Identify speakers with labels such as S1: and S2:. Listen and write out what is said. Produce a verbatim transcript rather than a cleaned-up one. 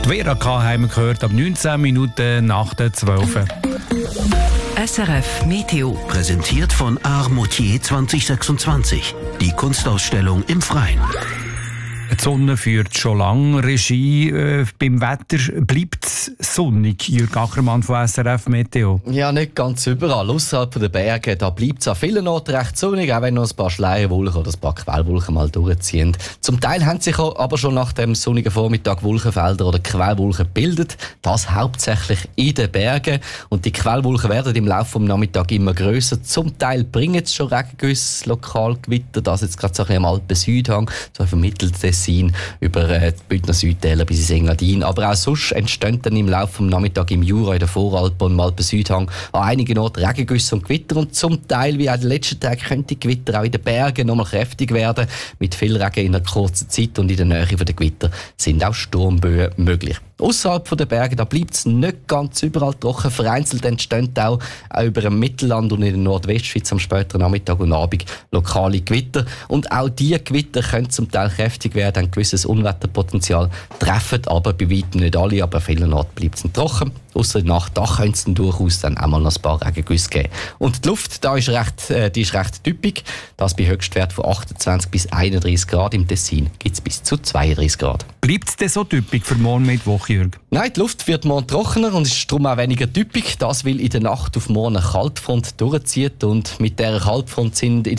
S1: Die Vera K. haben wir gehört, ab neunzehn Minuten nach der zwölf.
S2: S R F Meteo.
S3: Präsentiert von Art Moutier zwanzig sechsundzwanzig. Die Kunstausstellung im Freien.
S1: Die Sonne führt schon lange Regie. Äh, beim Wetter bleibt es sonnig. Jürg Ackermann von S R F Meteo.
S4: Ja, nicht ganz überall. Außerhalb der Berge da bleibt es an vielen Orten recht sonnig, auch wenn noch ein paar Schleierwolken oder ein paar Quellwolken mal durchziehen. Zum Teil haben sich aber schon nach dem sonnigen Vormittag Wolkenfelder oder Quellwolken gebildet. Das hauptsächlich in den Bergen. Und die Quellwolken werden im Laufe des Nachmittags immer grösser. Zum Teil bringen es schon Regengüsse, Lokalgewitter. Das jetzt gerade so ein bisschen am Alpen-Südhang, so vermittelt Tessin über äh, die Bündner Südtäler bis ins Engadin. Aber auch sonst entstehen dann im Laufe des Nachmittags im Jura, in der Voralpen und im Alpen-Südhang an einigen Orten Regengüsse und Gewitter. Und zum Teil, wie auch in den letzten Tagen, können die Gewitter auch in den Bergen noch mal kräftig werden. Mit viel Regen in einer kurzen Zeit und in der Nähe der Gewitter sind auch Sturmböen möglich. Außerhalb der Berge bleibt es nicht ganz überall trocken. Vereinzelt entstehen auch, auch über dem Mittelland und in der Nordwestschweiz am späteren Nachmittag und Abend lokale Gewitter. Und auch diese Gewitter können zum Teil kräftig werden, haben ein gewisses Unwetterpotenzial, treffen aber bei weitem nicht alle, aber an vielen Orten bleibt es trocken. Ausser in der Nacht, da könnte es durchaus dann auch mal noch ein paar Regengüsse geben. Und die Luft da ist recht, äh, die ist recht typisch. Das bei Höchstwert von achtundzwanzig bis einunddreißig Grad. Im Tessin gibt es bis zu zweiunddreißig Grad.
S1: Bleibt es denn so typisch für morgen Mittwoch, Jürg?
S4: Nein, die Luft wird morgen trockener und ist darum auch weniger typisch. Das, weil in der Nacht auf morgen eine Kaltfront durchzieht und mit dieser Kaltfront sind in